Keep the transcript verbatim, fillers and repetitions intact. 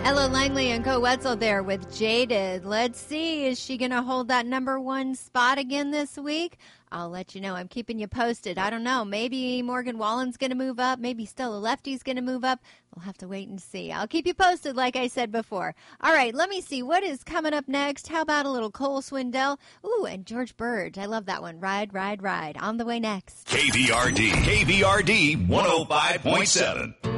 Ella Langley and Co Wetzel there with Jaded. Let's see, is she going to hold that number one spot again this week? I'll let you know. I'm keeping you posted. I don't know. Maybe Morgan Wallen's going to move up. Maybe Stella Lefty's going to move up. We'll have to wait and see. I'll keep you posted like I said before. All right, let me see. What is coming up next? How about a little Cole Swindell? Ooh, and George Bird. I love that one. Ride, ride, ride. On the way next. K B R D. K B R D one oh five point seven.